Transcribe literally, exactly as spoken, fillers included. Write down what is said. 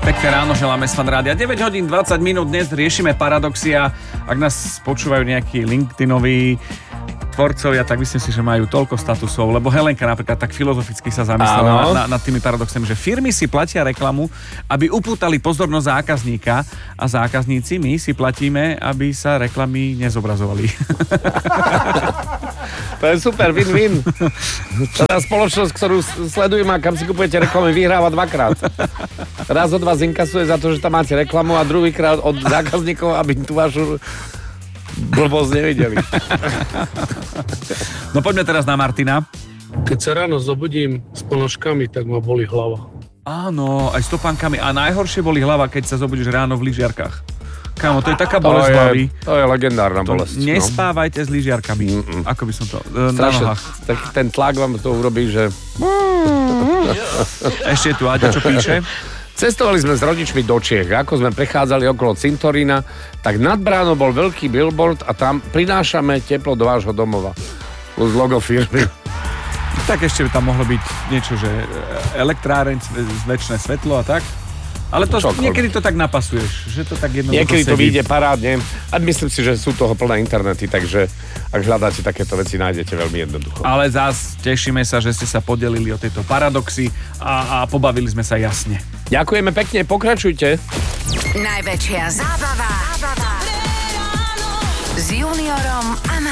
Pekné ráno želáme z Fan Rádia. deväť hodín dvadsať minút, dnes riešime paradoxy a ak nás počúvajú nejakí LinkedInoví tvorcovia, tak myslím si, že majú toľko statusov, lebo Helenka napríklad tak filozoficky sa zamyslela na, nad tými paradoxami, že firmy si platia reklamu, aby upútali pozornosť zákazníka a zákazníci my si platíme, aby sa reklamy nezobrazovali. To je super, win-win. Tá spoločnosť, ktorú sledujem a kam si kupujete reklamy, vyhráva dvakrát. Raz od vás inkasuje za to, že tam máte reklamu a druhýkrát od zákazníkov, aby tú vašu blbosť nevideli. No poďme teraz na Martina. Keď sa ráno zobudím s ponožkami, tak ma boli hlava. Áno, aj s topánkami. A najhoršie boli hlava, keď sa zobudíš ráno v lyžiarkách. Kámo, to je taká bolesť hlavy. To je legendárna bolesť. Nespávajte no. s lyžiarkami. Mm-mm. Ako by som to... E, na nohách. Tak ten tlak vám to urobí, že... Ešte tu Aďa, čo píše? Cestovali sme s rodičmi do Čiech. Ako sme prechádzali okolo cintorína, tak nad bránou bol veľký billboard a tam prinášame teplo do vášho domova. Plus logo firmy. Tak ešte by tam mohlo byť niečo, že elektráreň, večné svetlo a tak. Ale to, niekedy to tak napasuješ, že to tak jednoducho niekedy to sedí. vyjde parádne a myslím si, že sú toho plné internety, takže ak hľadáte takéto veci, nájdete veľmi jednoducho. Ale zás tešíme sa, že ste sa podelili o tejto paradoxy a, a pobavili sme sa jasne. Ďakujeme pekne, pokračujte. Najväčšia zábava, zábava. S Juniorom a